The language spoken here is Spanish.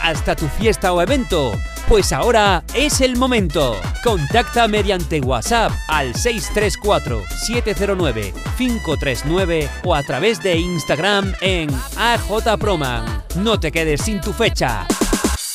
hasta tu fiesta o evento. Pues ahora es el momento. Contacta mediante WhatsApp al 634-709-539 o a través de Instagram en AJProman. No te quedes sin tu fecha.